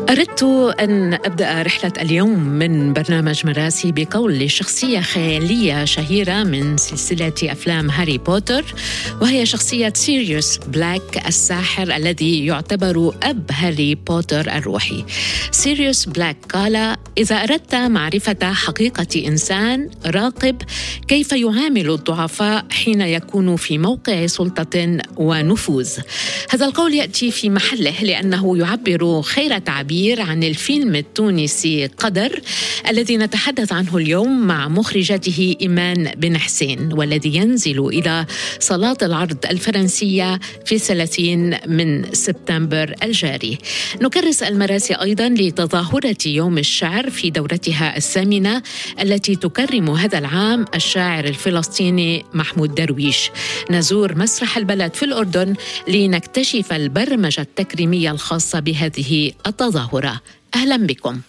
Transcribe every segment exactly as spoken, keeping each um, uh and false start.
أردت أن أبدأ رحلة اليوم من برنامج مراسي بقول لشخصية خيالية شهيرة من سلسلة أفلام هاري بوتر، وهي شخصية سيريوس بلاك الساحر الذي يعتبر أب هاري بوتر الروحي. سيريوس بلاك قال: إذا أردت معرفة حقيقة إنسان، راقب كيف يعامل الضعفاء حين يكون في موقع سلطة ونفوذ. هذا القول يأتي في محله لأنه يعبر خير تعبير عن الفيلم التونسي قدر الذي نتحدث عنه اليوم مع مخرجته إيمان بن حسين، والذي ينزل إلى صالات العرض الفرنسية في ثلاثين من سبتمبر الجاري. نكرس المراسي أيضا لتظاهرة يوم الشعر في دورتها الثامنة التي تكرم هذا العام الشاعر الفلسطيني محمود درويش. نزور مسرح البلد في الأردن لنكتشف البرمجة التكريمية الخاصة بهذه التظاهرة. أهلا بكم.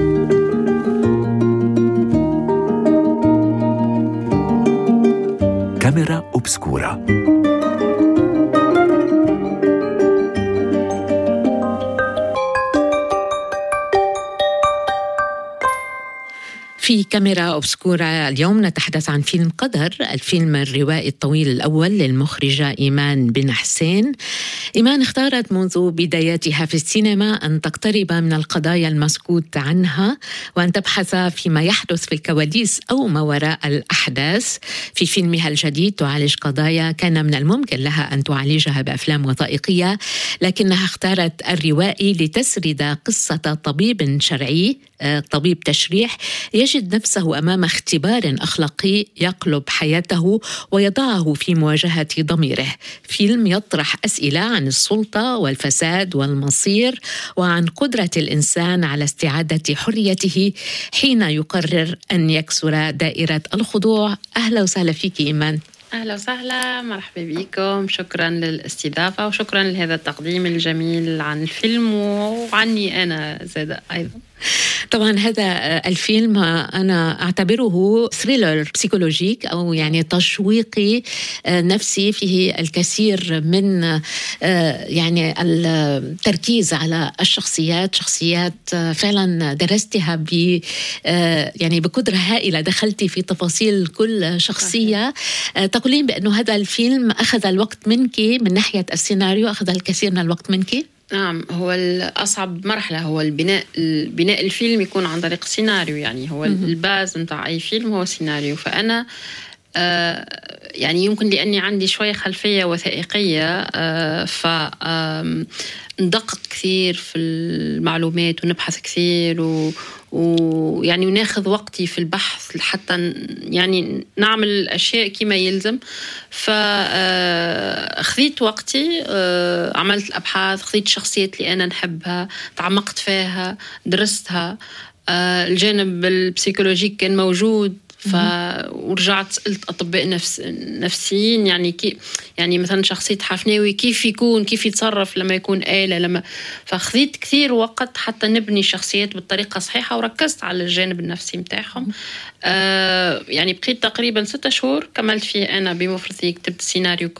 كاميرا أوبسكورا. في كاميرا أوبسكورا اليوم نتحدث عن فيلم قدر، الفيلم الروائي الطويل الأول للمخرجة إيمان بن حسين. إيمان اختارت منذ بداياتها في السينما أن تقترب من القضايا المسكوت عنها وأن تبحث فيما يحدث في الكواليس أو ما وراء الأحداث. في فيلمها الجديد تعالج قضايا كان من الممكن لها أن تعالجها بأفلام وثائقية، لكنها اختارت الروائي لتسرد قصة طبيب شرعي، طبيب تشريح، يجد نفسه أمام اختبار أخلاقي يقلب حياته ويضعه في مواجهة ضميره. فيلم يطرح أسئلة عن السلطة والفساد والمصير وعن قدرة الإنسان على استعادة حريته حين يقرر أن يكسر دائرة الخضوع. أهلا وسهلا فيك إيمان. أهلا وسهلا، مرحبا بكم، شكرا للاستضافة وشكرا لهذا التقديم الجميل عن الفيلم وعني أنا زاد أيضا. طبعا هذا الفيلم أنا أعتبره ثريلر بسيكولوجيك أو يعني تشويقي نفسي، فيه الكثير من يعني التركيز على الشخصيات، شخصيات فعلا درستها ب يعني بقدرة هائلة، دخلتي في تفاصيل كل شخصية. تقولين بأنه هذا الفيلم أخذ الوقت منك من ناحية السيناريو، أخذ الكثير من الوقت منك؟ نعم، هو الأصعب مرحلة هو البناء البناء الفيلم يكون عن طريق سيناريو، يعني هو الباز متاع أي فيلم هو سيناريو. فأنا آه يعني يمكن لأني عندي شوية خلفية وثائقية آه فندقق كثير في المعلومات ونبحث كثير و ويعني وناخذ وقتي في البحث حتى يعني نعمل الأشياء كما يلزم. فأخذت وقتي، عملت الأبحاث، خذيت الشخصيات اللي أنا نحبها، تعمقت فيها، درستها. الجانب البسيكولوجيك كان موجود، ف ورجعت سألت أطباء نفس نفسيين، يعني كي يعني مثلا شخصية حفناوي كيف يكون، كيف يتصرف لما يكون آلة، لما فخذيت كثير وقت حتى نبني شخصيات بالطريقة الصحيحة، وركزت على الجانب النفسي متاعهم. آه يعني بقيت تقريبا ستة شهور كملت فيه أنا بمفردي، كتبت سيناريو